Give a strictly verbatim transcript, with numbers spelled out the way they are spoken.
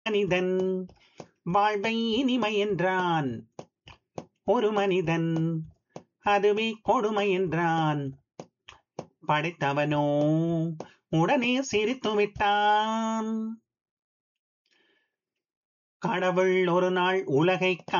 மனிதன் வாழ்வை இனிமை என்றான். ஒரு மனிதன் அதுவே கொடுமை என்றான். படைத்தவனோ உடனே சிரித்து விட்டான். கடவுள் ஒரு நாள் உலகை